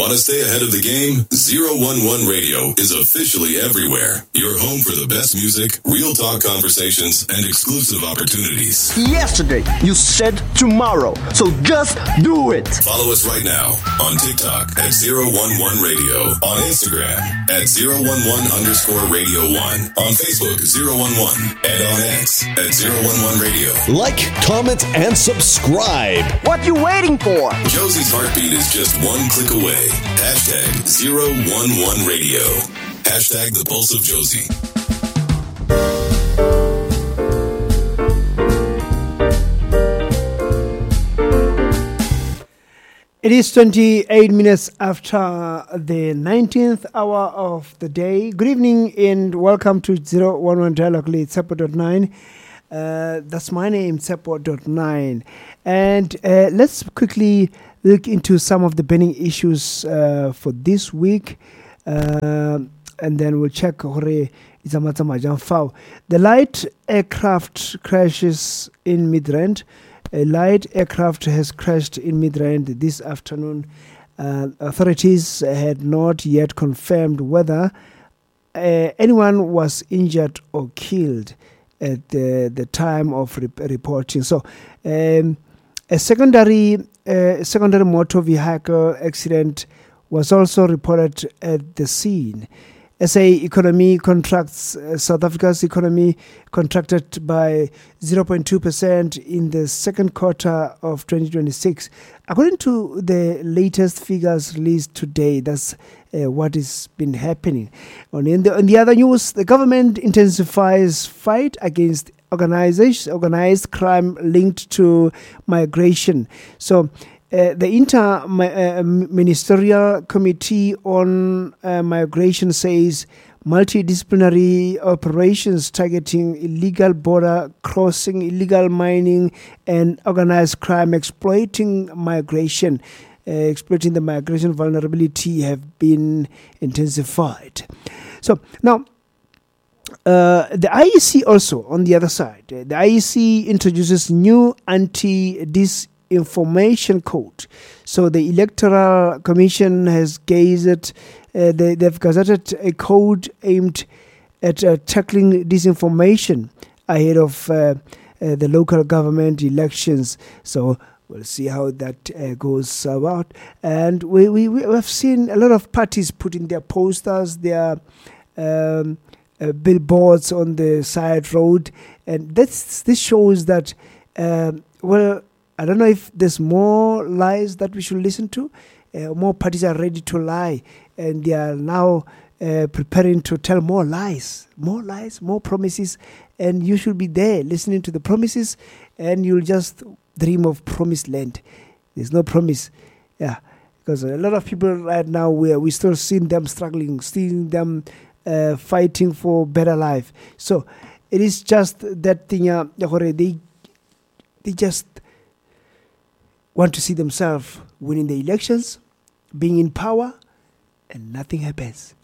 Want to stay ahead of the game? 011 Radio is officially everywhere. Your home for the best music, real talk conversations, and exclusive opportunities. Yesterday, you said tomorrow, so just do it. Follow us right now on TikTok at 011 Radio, on Instagram at 011_Radio 1, on Facebook 011, and on X at 011 Radio. Like, comment, and subscribe. What you waiting for? Josie's heartbeat is just one click away. Hashtag 011 Radio. Hashtag the pulse of Josie. It is 28 minutes after the 19th hour of the day. Good evening and welcome to 011 Dialogue Lead, Tsepo.9. That's my name, Tsepo.9. And let's quickly look into some of the burning issues for this week. And then we'll check the light aircraft crashes in Midrand. A light aircraft has crashed in Midrand this afternoon. Authorities had not yet confirmed whether anyone was injured or killed at the time of reporting. So, a secondary motor vehicle accident was also reported at the scene. SA economy contracts, South Africa's economy contracted by 0.2% in the second quarter of 2026. According to the latest figures released today, that's what has been happening. On the other news, the government intensifies fight against organized crime linked to migration. So, the Inter-Ministerial Committee on Migration says multidisciplinary operations targeting illegal border crossing, illegal mining, and organized crime exploiting the migration vulnerability have been intensified. So now, the IEC also, on the other side, the IEC introduces new anti-disinformation code. So the Electoral Commission has they've gazetted a code aimed at tackling disinformation ahead of the local government elections. So we'll see how that goes about. And we have seen a lot of parties putting their posters, their billboards on the side road, and this shows that I don't know if there's more lies that we should listen to. More parties are ready to lie, and they are now preparing to tell more lies, more promises, and you should be there listening to the promises, and you'll just dream of promised land. There's no promise, because a lot of people right now we still seeing them struggling, seeing them fighting for better life. So it is just that thing. They just want to see themselves winning the elections, being in power, and nothing happens.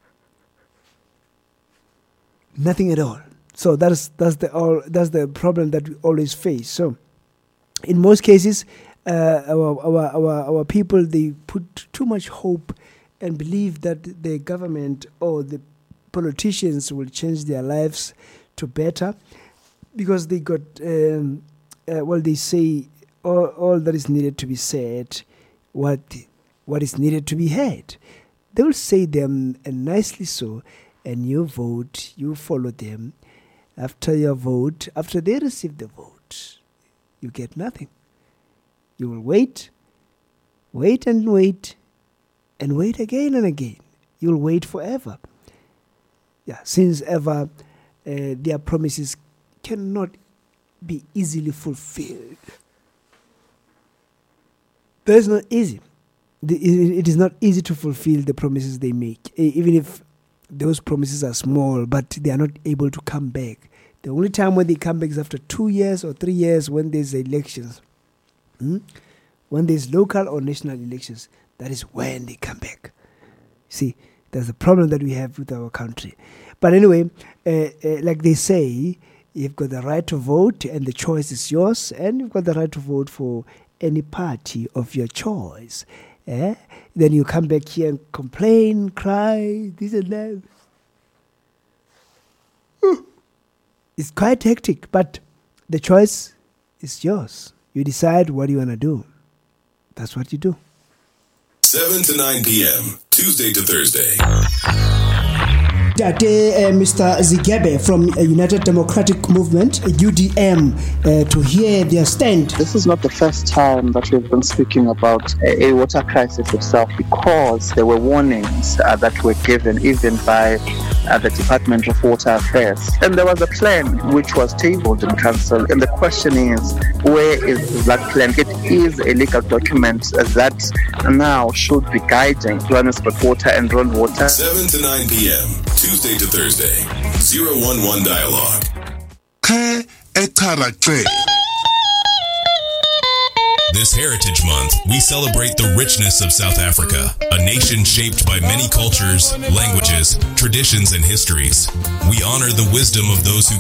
Nothing at all. So that's the problem that we always face. So in most cases, our people, they put too much hope and believe that the government or the politicians will change their lives to better, because they got they say all that is needed to be said, what is needed to be heard. They will say them, and nicely so, and you vote, you follow them. After your vote, after they receive the vote, you get nothing. You will wait and wait, and wait again and again. You'll wait forever. Since ever, their promises cannot be easily fulfilled. But it's not easy. It is not easy to fulfill the promises they make, even if those promises are small, but they are not able to come back. The only time when they come back is after 2 years or 3 years, when there's elections. When there's local or national elections, that is when they come back. See, that's the problem that we have with our country. But anyway, like they say, you've got the right to vote and the choice is yours, and you've got the right to vote for any party of your choice. Then you come back here and complain, cry, this and that. It's quite hectic, but the choice is yours. You decide what you want to do. That's what you do. 7 to 9 p.m., Tuesday to Thursday. Mr. Zigebe from United Democratic Movement, UDM, to hear their stand. This is not the first time that we've been speaking about a water crisis itself, because there were warnings that were given even by the Department of Water Affairs. And there was a plan which was tabled in council. And the question is, where is that plan? It is a legal document that now should be guiding Johannesburg Water and Rand Water. 7 to 9 p.m., Tuesday to Thursday. 011 Dialogue. This Heritage Month, we celebrate the richness of South Africa, a nation shaped by many cultures, languages, traditions, and histories. We honor the wisdom of those who